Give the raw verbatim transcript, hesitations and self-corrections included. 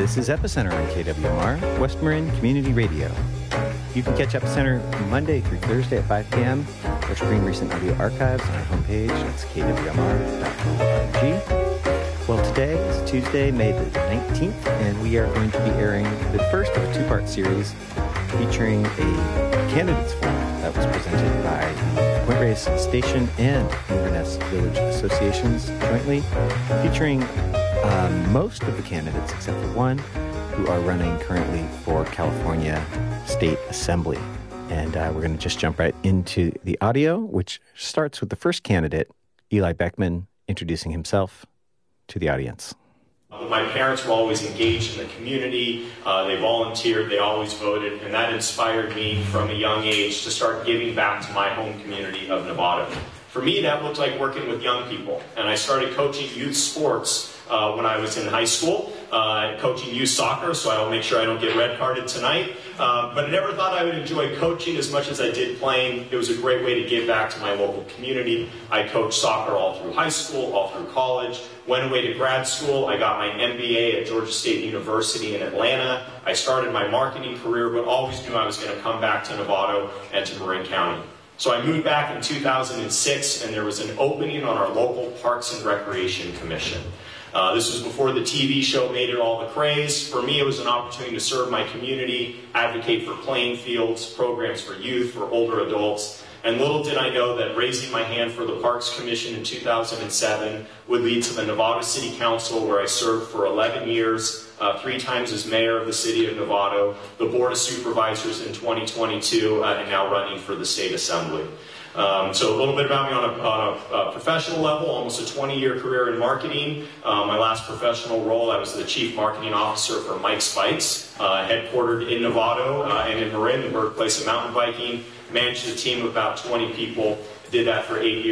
This is Epicenter on K W M R, West Marin Community Radio. You can catch Epicenter Monday through Thursday at five p.m. or stream recent audio archives on our homepage. That's k w m r dot org. Well, today is Tuesday, May the nineteenth, and we are going to be airing the first of a two-part series featuring a candidates forum that was presented by the Point Reyes Station and Inverness Village Associations jointly, featuring um, most of the candidates except for one who are running currently for California State Assembly. And uh, we're going to just jump right into the audio, which starts with the first candidate, Eli Beckman, introducing himself to the audience. My parents were always engaged in the community. Uh, they volunteered, they always voted, and that inspired me from a young age to start giving back to my home community of Novato. For me, that looked like working with young people, and I started coaching youth sports uh, when I was in high school, uh, coaching youth soccer, so I'll make sure I don't get red carded tonight. Uh, but I never thought I would enjoy coaching as much as I did playing. It was a great way to give back to my local community. I coached soccer all through high school, all through college, went away to grad school. I got my M B A at Georgia State University in Atlanta. I started my marketing career, but always knew I was going to come back to Novato and to Marin County. So I moved back in two thousand six, and there was an opening on our local Parks and Recreation Commission. Uh, this was before the T V show made it all the craze. For me, it was an opportunity to serve my community, advocate for playing fields, programs for youth, for older adults. And little did I know that raising my hand for the Parks Commission in two thousand seven would lead to the Novato City Council, where I served for eleven years, uh, three times as mayor of the city of Novato, the Board of Supervisors in twenty twenty-two, uh, and now running for the State Assembly. Um, so a little bit about me on a, on a, a professional level, almost a twenty-year career in marketing. Uh, my last professional role, I was the Chief Marketing Officer for Mike Spikes, uh, headquartered in Novato uh, and in Marin, the birthplace of mountain biking. Managed a team of about twenty people, did that for eight years.